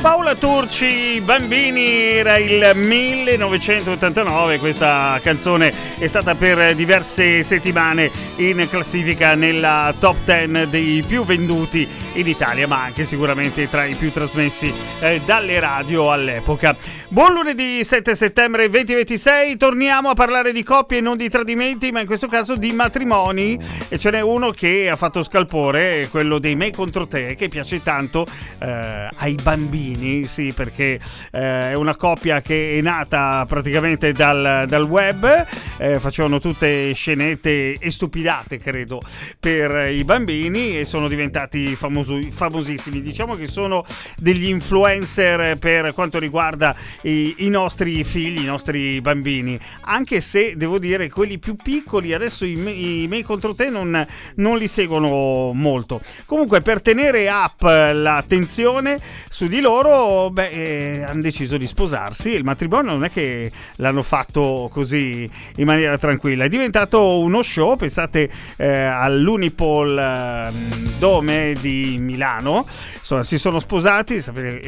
Paola Turci, Bambini, era il 1989, questa canzone è stata per diverse settimane in classifica nella top 10 dei più venduti in Italia, ma anche sicuramente tra i più trasmessi dalle radio all'epoca. Buon lunedì 7 settembre 2026, torniamo a parlare di coppie e non di tradimenti, ma in questo caso di matrimoni, e ce n'è uno che ha fatto scalpore, quello dei Me contro te, che piace tanto ai bambini, sì, perché è una coppia che è nata praticamente dal web, facevano tutte scenette e stupidate, credo, per i bambini e sono diventati famosissimi. Diciamo che sono degli influencer per quanto riguarda i nostri figli, i nostri bambini, anche se devo dire quelli più piccoli adesso i Me contro te non li seguono molto. Comunque, per tenere up l'attenzione su di loro, hanno deciso di sposarsi. Il matrimonio non è che l'hanno fatto così in maniera tranquilla, è diventato uno show. Pensate all'Unipol Dome di Milano, insomma, si sono sposati. Sapete,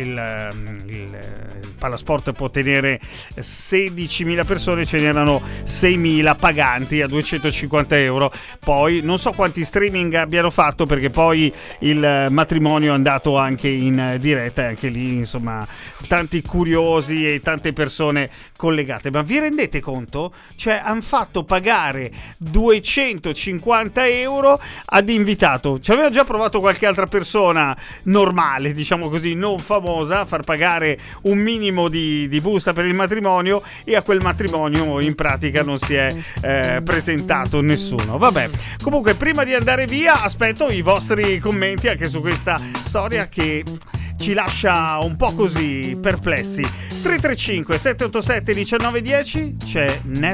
il Palasport può tenere 16.000 persone, ce n'erano 6.000 paganti a 250 euro. Poi non so quanti streaming abbiano fatto, perché poi il matrimonio è andato anche in diretta e anche lì, insomma, tanti curiosi e tante persone collegate. Ma vi rendete conto? Cioè, hanno fatto pagare 250 euro ad invitato. Ci aveva già provato qualche altra persona normale, diciamo così, non famosa, a far pagare un minimo di busta per il matrimonio, e a quel matrimonio in pratica non si è presentato nessuno. Vabbè, comunque, prima di andare via aspetto i vostri commenti anche su questa storia che ci lascia un po' così perplessi. 335 787 1910, c'è Never